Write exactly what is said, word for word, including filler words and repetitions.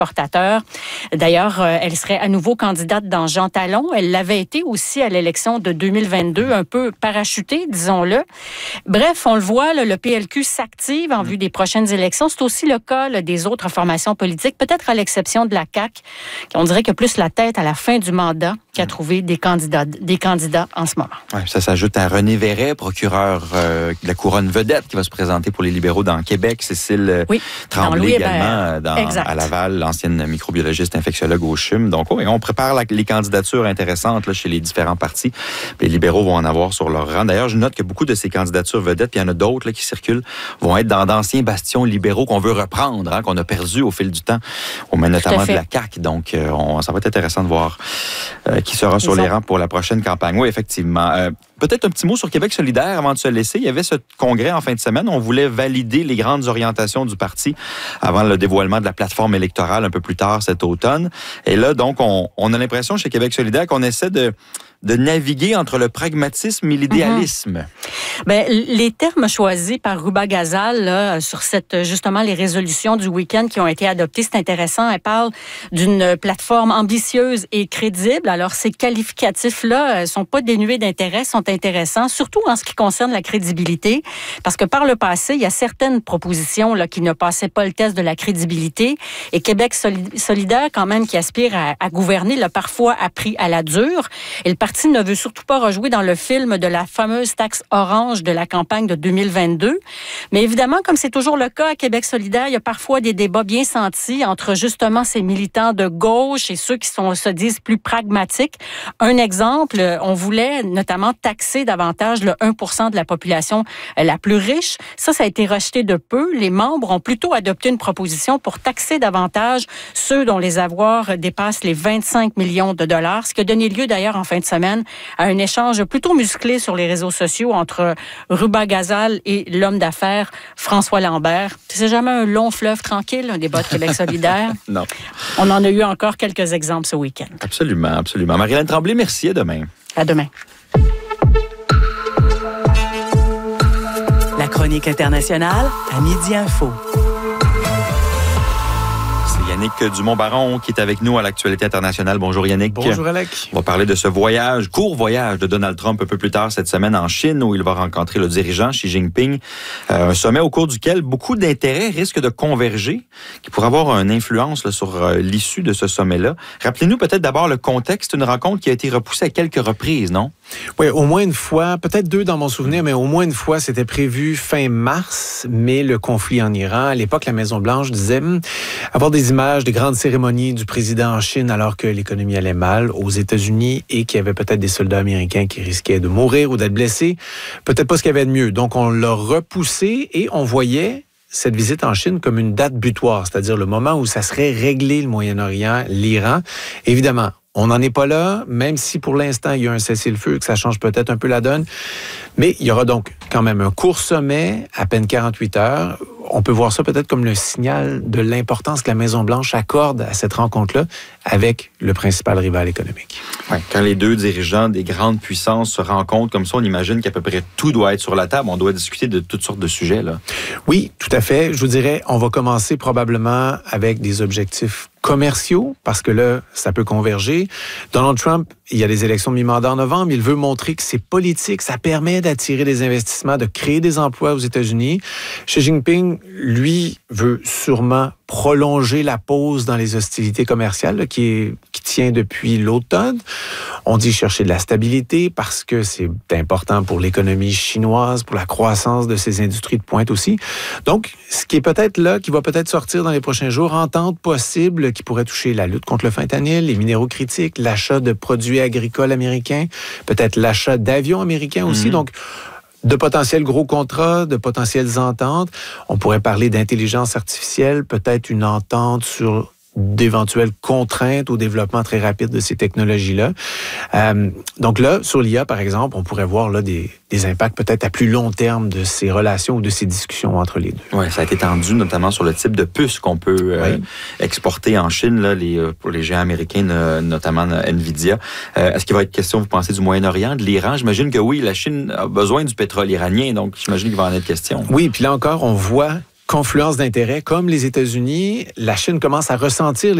exportateurs. D'ailleurs, euh, elle serait à nouveau candidate dans Jean Talon. Elle l'avait été aussi à l'élection de deux mille vingt-deux, un peu parachutée, disons-le. Bref, on le voit, là, le P L Q s'active en vue des prochaines élections. C'est aussi le cas là, des autres formations politiques, peut-être à l'exception de la C A Q, qui on dirait que plus la tête à la fin du mandat qu'à trouver des candidats, des candidats en ce moment. Ouais, ça s'ajoute à René Verret, procureur euh, de la couronne vedette, qui va se présenter pour les libéraux dans Québec. Cécile oui, Tremblay également dans, à Laval, l'ancienne microbiologiste infectiologue au C H U M. Donc, oui, on prépare la, les candidatures intéressantes là, chez les différents partis. Les libéraux vont en avoir sur leur rang. D'ailleurs, je note que beaucoup de ces candidatures vedettes, puis il y en a d'autres là, qui circulent, vont être dans d'anciens bastions libéraux qu'on veut reprendre, hein, qu'on a perdus au fil du temps, au moins notamment de la C A Q. Donc, euh, on, ça va être intéressant de voir euh, qui sera sur les rangs pour la prochaine campagne. Oui, effectivement. Euh, peut-être un petit mot sur Québec solidaire avant de se laisser. Il y avait ce congrès en fin de semaine. On voulait valider les grandes orientations du parti avant le dévoilement de la plateforme électorale un peu plus tard cet automne. Et là, donc, on, on a l'impression chez Québec solidaire qu'on essaie de de naviguer entre le pragmatisme et l'idéalisme. Mm-hmm. Ben, les termes choisis par Ruba Gazal là, sur cette justement les résolutions du week-end qui ont été adoptées, c'est intéressant. Elle parle d'une plateforme ambitieuse et crédible. Alors, ces qualificatifs-là sont pas dénués d'intérêt, sont intéressants, surtout en ce qui concerne la crédibilité, parce que par le passé, il y a certaines propositions là, qui ne passaient pas le test de la crédibilité. Et Québec solidaire, quand même, qui aspire à, à gouverner, l'a parfois appris à la dure. Et le parti ne veut surtout pas rejouer dans le film de la fameuse taxe orange de la campagne de deux mille vingt-deux. Mais évidemment, comme c'est toujours le cas à Québec solidaire, il y a parfois des débats bien sentis entre justement ces militants de gauche et ceux qui sont, se disent plus pragmatiques. Un exemple, on voulait notamment taxer davantage le un pour cent de la population la plus riche. Ça, ça a été rejeté de peu. Les membres ont plutôt adopté une proposition pour taxer davantage ceux dont les avoirs dépassent les vingt-cinq millions de dollars, ce qui a donné lieu d'ailleurs en fin de semaine à un échange plutôt musclé sur les réseaux sociaux entre Ruba Gazal et l'homme d'affaires François Lambert. C'est jamais un long fleuve tranquille, un débat de Québec solidaire. Non. On en a eu encore quelques exemples ce week-end. Absolument, absolument. Marie-Hélène Tremblay, merci. À demain. À demain. La chronique internationale à Midi Info. Yannick Dumont-Baron qui est avec nous à l'actualité internationale. Bonjour Yannick. Bonjour Alec. On va parler de ce voyage, court voyage de Donald Trump un peu plus tard cette semaine en Chine où il va rencontrer le dirigeant Xi Jinping. Euh, un sommet au cours duquel beaucoup d'intérêts risquent de converger, qui pourrait avoir une influence là, sur euh, l'issue de ce sommet-là. Rappelez-nous peut-être d'abord le contexte, une rencontre qui a été repoussée à quelques reprises, non? Oui, au moins une fois, peut-être deux dans mon souvenir, mais au moins une fois, c'était prévu fin mars, mais le conflit en Iran, à l'époque, la Maison-Blanche disait hm, avoir des images des grandes cérémonies du président en Chine alors que l'économie allait mal aux États-Unis et qu'il y avait peut-être des soldats américains qui risquaient de mourir ou d'être blessés. Peut-être pas ce qu'il y avait de mieux. Donc, on l'a repoussé et on voyait cette visite en Chine comme une date butoir, c'est-à-dire le moment où ça serait réglé le Moyen-Orient, l'Iran. Évidemment, on n'en est pas là, même si pour l'instant, il y a un cessez-le-feu, que ça change peut-être un peu la donne. Mais il y aura donc quand même un court sommet, à peine quarante-huit heures. On peut voir ça peut-être comme le signal de l'importance que la Maison-Blanche accorde à cette rencontre-là avec le principal rival économique. Ouais, quand les deux dirigeants des grandes puissances se rencontrent comme ça, on imagine qu'à peu près tout doit être sur la table. On doit discuter de toutes sortes de sujets, là. Oui, tout à fait. Je vous dirais, on va commencer probablement avec des objectifs commerciaux, parce que là, ça peut converger. Donald Trump, il y a des élections de mi-mandat en novembre, il veut montrer que c'est politique, ça permet d'attirer des investissements, de créer des emplois aux États-Unis. Xi Jinping, lui, veut sûrement prolonger la pause dans les hostilités commerciales là, qui, est, qui tient depuis l'automne. On dit chercher de la stabilité parce que c'est important pour l'économie chinoise, pour la croissance de ces industries de pointe aussi. Donc, ce qui est peut-être là, qui va peut-être sortir dans les prochains jours, entente possible qui pourrait toucher la lutte contre le fentanyl, les minéraux critiques, l'achat de produits agricoles américains, peut-être l'achat d'avions américains aussi. Mm-hmm. Donc, de potentiels gros contrats, de potentielles ententes. On pourrait parler d'intelligence artificielle, peut-être une entente sur d'éventuelles contraintes au développement très rapide de ces technologies-là. Euh, donc là, sur l'I A, par exemple, on pourrait voir là des, des impacts peut-être à plus long terme de ces relations ou de ces discussions entre les deux. Oui, ça a été tendu notamment sur le type de puces qu'on peut euh, oui. exporter en Chine, là, les, pour les géants américains, notamment Nvidia. Euh, est-ce qu'il va être question, vous pensez, du Moyen-Orient, de l'Iran? J'imagine que oui, la Chine a besoin du pétrole iranien, donc j'imagine qu'il va en être question. Oui, puis là encore, on voit confluence d'intérêts, comme les États-Unis, la Chine commence à ressentir